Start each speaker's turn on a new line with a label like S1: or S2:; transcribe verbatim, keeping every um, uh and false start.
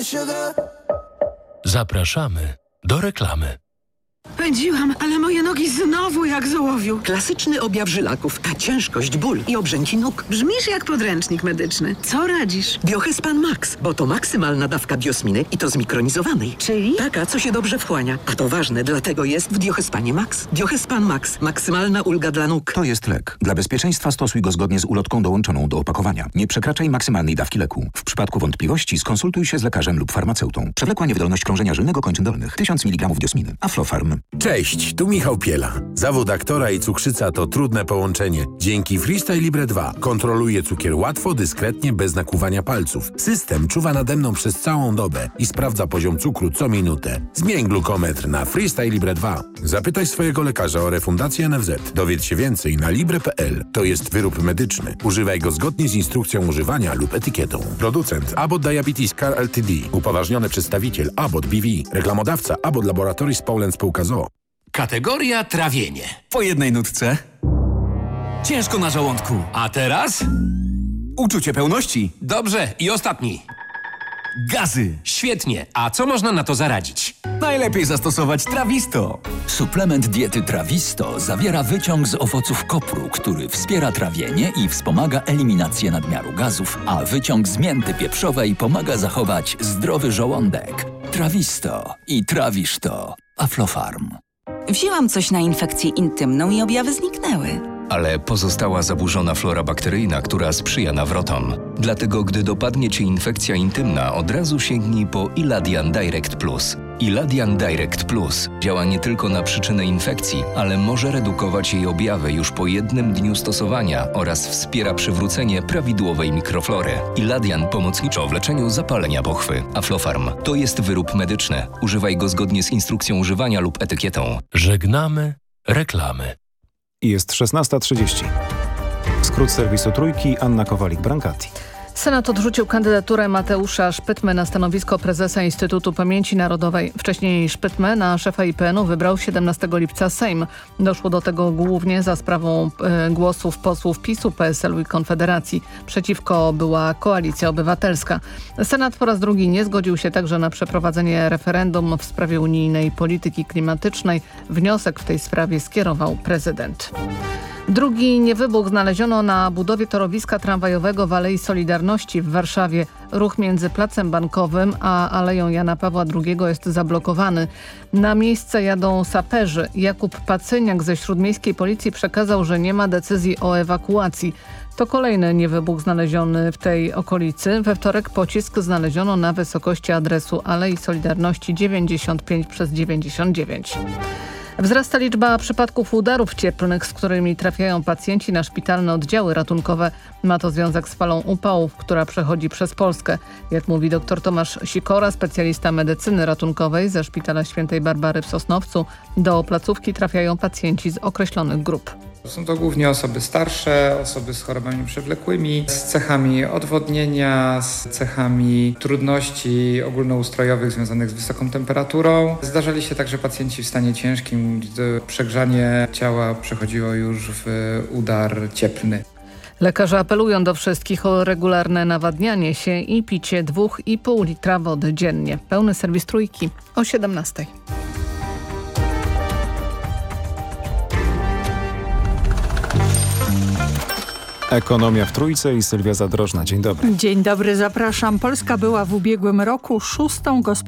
S1: Zapraszamy do reklamy.
S2: Pędziłam, ale moje nogi znowu jak z ołowiu.
S3: Klasyczny objaw żylaków, a ciężkość, ból i obrzęki nóg.
S2: Brzmisz jak podręcznik medyczny. Co radzisz?
S3: Biohespan Max, bo to maksymalna dawka biosminy i to zmikronizowanej.
S2: Czyli?
S3: Taka, co się dobrze wchłania. A to ważne, dlatego jest w Biohespanie Max. Biohespan Max. Maksymalna ulga dla nóg.
S4: To jest lek. Dla bezpieczeństwa stosuj go zgodnie z ulotką dołączoną do opakowania. Nie przekraczaj maksymalnej dawki leku. W przypadku wątpliwości skonsultuj się z lekarzem lub farmaceutą. Przewlekła niewydolność krążenia żylnego kończyn dolnych. tysiąc miligramów diosminy. Aflofarm.
S5: Cześć, tu Michał Piela. Zawód aktora i cukrzyca to trudne połączenie. Dzięki Freestyle Libre dwa kontroluję cukier łatwo, dyskretnie, bez nakłuwania palców. System czuwa nade mną przez całą dobę i sprawdza poziom cukru co minutę. Zmień glukometr na Freestyle Libre dwa. Zapytaj swojego lekarza o refundację N F Z. Dowiedz się więcej na libre kropka p l. To jest wyrób medyczny. Używaj go zgodnie z instrukcją używania lub etykietą. Producent Abbott Diabetes Care Ltd. Upoważniony przedstawiciel Abbott B V. Reklamodawca Abbott Laboratories Poland Spółka z o o.
S6: Kategoria trawienie.
S7: Po jednej nutce. Ciężko na żołądku.
S6: A teraz?
S7: Uczucie pełności.
S6: Dobrze, i ostatni.
S7: Gazy.
S6: Świetnie. A co można na to zaradzić?
S7: Najlepiej zastosować Trawisto.
S8: Suplement diety Trawisto zawiera wyciąg z owoców kopru, który wspiera trawienie i wspomaga eliminację nadmiaru gazów, a wyciąg z mięty pieprzowej pomaga zachować zdrowy żołądek. Trawisto i trawisz to. Aflofarm.
S9: Wzięłam coś na infekcję intymną i objawy zniknęły.
S10: Ale pozostała zaburzona flora bakteryjna, która sprzyja nawrotom. Dlatego, gdy dopadnie Cię infekcja intymna, od razu sięgnij po Iladian Direct Plus. Iladian Direct Plus działa nie tylko na przyczynę infekcji, ale może redukować jej objawy już po jednym dniu stosowania oraz wspiera przywrócenie prawidłowej mikroflory. Iladian pomocniczo w leczeniu zapalenia pochwy. Aflofarm to jest wyrób medyczny. Używaj go zgodnie z instrukcją używania lub etykietą.
S1: Żegnamy reklamy.
S11: Jest szesnasta trzydzieści. Skrót serwisu Trójki, Anna Kowalik-Brankati.
S12: Senat odrzucił kandydaturę Mateusza Szpytmy na stanowisko prezesa Instytutu Pamięci Narodowej. Wcześniej Szpytmę na szefa I P N u wybrał siedemnastego lipca Sejm. Doszło do tego głównie za sprawą e, głosów posłów PiSu, P S L u i Konfederacji. Przeciwko była Koalicja Obywatelska. Senat po raz drugi nie zgodził się także na przeprowadzenie referendum w sprawie unijnej polityki klimatycznej. Wniosek w tej sprawie skierował prezydent. Drugi niewybuch znaleziono na budowie torowiska tramwajowego w Alei Solidarności w Warszawie. Ruch między Placem Bankowym a Aleją Jana Pawła drugiego jest zablokowany. Na miejsce jadą saperzy. Jakub Pacyniak ze Śródmiejskiej Policji przekazał, że nie ma decyzji o ewakuacji. To kolejny niewybuch znaleziony w tej okolicy. We wtorek pocisk znaleziono na wysokości adresu Alei Solidarności dziewięćdziesiąt pięć przez dziewięćdziesiąt dziewięć. Wzrasta liczba przypadków udarów cieplnych, z którymi trafiają pacjenci na szpitalne oddziały ratunkowe. Ma to związek z falą upałów, która przechodzi przez Polskę. Jak mówi dr Tomasz Sikora, specjalista medycyny ratunkowej ze Szpitala Świętej Barbary w Sosnowcu, do placówki trafiają pacjenci z określonych grup.
S13: Są to głównie osoby starsze, osoby z chorobami przewlekłymi, z cechami odwodnienia, z cechami trudności ogólnoustrojowych związanych z wysoką temperaturą. Zdarzali się także pacjenci w stanie ciężkim, gdy przegrzanie ciała przechodziło już w udar cieplny.
S12: Lekarze apelują do wszystkich o regularne nawadnianie się i picie dwa i pół litra wody dziennie. Pełny serwis Trójki o siedemnastej.
S11: Ekonomia w Trójce i Sylwia Zadrożna. Dzień dobry.
S14: Dzień dobry, zapraszam. Polska była w ubiegłym roku szóstą gospodarką